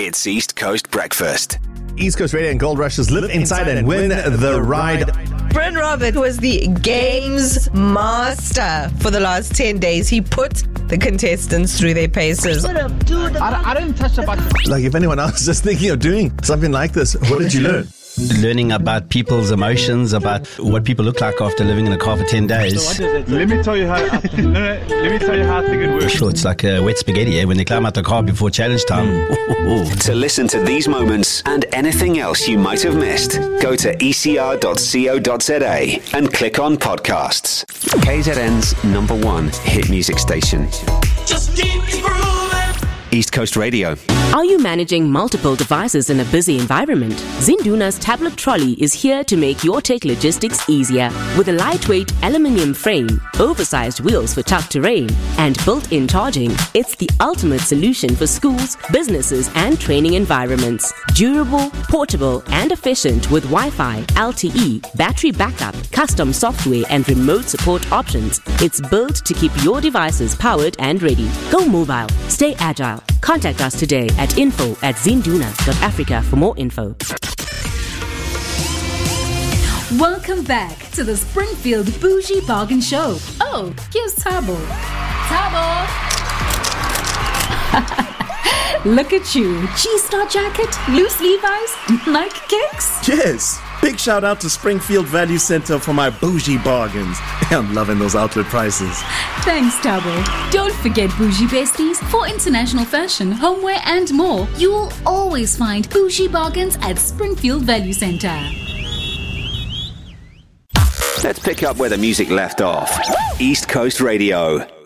It's East Coast Breakfast. East Coast Radio and Gold Rushers live inside and win the ride. Bryn Robert was the games master for the last 10 days. He put the contestants through their paces. I don't touch the button. Like, if anyone else is just thinking of doing something like this, what did you learn? Learning about people's emotions, about what people look like after living in a car for 10 days. Let me tell you how I think it works. Sure, it's like wet spaghetti when they climb out the car before challenge time. To listen to these moments and anything else you might have missed, go to ecr.co.za and click on podcasts. KZN's #1 hit music station. Just keep grooving. East Coast Radio. Are you managing multiple devices in a busy environment? Zinduna's tablet trolley is here to make your tech logistics easier. With a lightweight aluminium frame, oversized wheels for tough terrain, and built-in charging, it's the ultimate solution for schools, businesses, and training environments. Durable, portable, and efficient with Wi-Fi, LTE, battery backup, custom software, and remote support options. It's built to keep your devices powered and ready. Go mobile. Stay agile. Contact us today at info@zinduna.africa for more info. Welcome back to the Springfield Bougie Bargain Show. Oh, here's Tabo. Tabo! Look at you. G-Star jacket, loose Levi's, Nike kicks. Yes. Big shout out to Springfield Value Center for my bougie bargains. I'm loving those outlet prices. Thanks, Tabo. Don't forget Bougie Besties. For international fashion, homeware, and more, you'll always find bougie bargains at Springfield Value Center. Let's pick up where the music left off. East Coast Radio.